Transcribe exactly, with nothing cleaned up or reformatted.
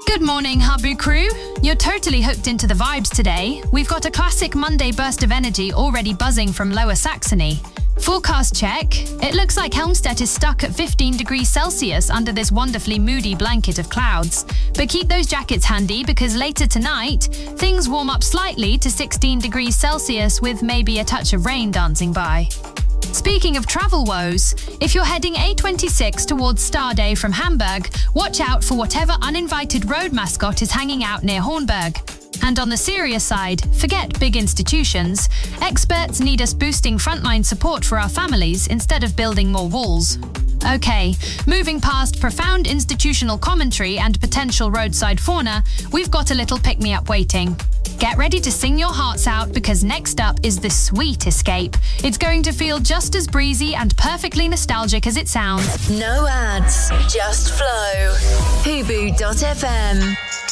Good morning, Habu crew. You're totally hooked into the vibes today. We've got a classic Monday burst of energy already buzzing from Lower Saxony. Forecast check. It looks like Helmstedt is stuck at fifteen degrees Celsius under this wonderfully moody blanket of clouds. But keep those jackets handy because later tonight, things warm up slightly to sixteen degrees Celsius with maybe a touch of rain dancing by. Speaking of travel woes, if you're heading A twenty-six towards Stade from Hamburg, watch out for whatever uninvited road mascot is hanging out near Hornburg. And on the serious side, forget big institutions. Experts need us boosting frontline support for our families instead of building more walls. Okay, moving past profound institutional commentary and potential roadside fauna, we've got a little pick-me-up waiting. Get ready to sing your hearts out because next up is the Sweet Escape. It's going to feel just as breezy and perfectly nostalgic as it sounds. No ads, just flow. Hubu dot f m